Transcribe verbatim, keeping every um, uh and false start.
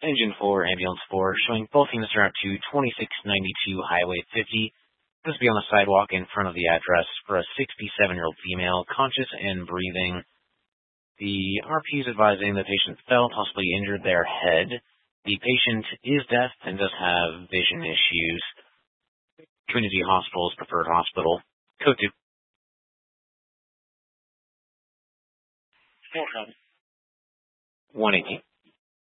Engine four, Ambulance four, showing both units are out to twenty-six ninety-two Highway fifty. This will be on the sidewalk in front of the address for a sixty-seven-year-old female, conscious and breathing. The R P is advising the patient fell, possibly injured their head. The patient is deaf and does have vision issues. Community Hospital is preferred hospital. Code two. one eighteen.